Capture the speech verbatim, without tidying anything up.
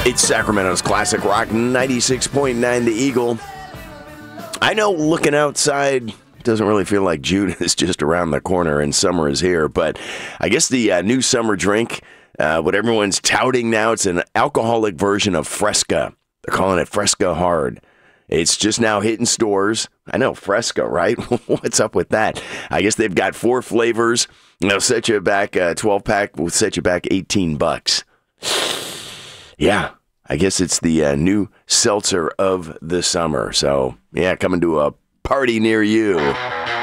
It's Sacramento's Classic Rock ninety-six point nine The Eagle. I know looking outside doesn't really feel like June is just around the corner and summer is here, but I guess the uh, new summer drink, uh, what everyone's touting now, it's an alcoholic version of Fresca. They're calling it Fresca Hard. It's just now hitting stores. I know, Fresca, right? What's up with that? I guess they've got four flavors. They'll set you back, uh, twelve-pack will set you back eighteen bucks. Yeah, I guess it's the uh, new seltzer of the summer. So, yeah, coming to a party near you.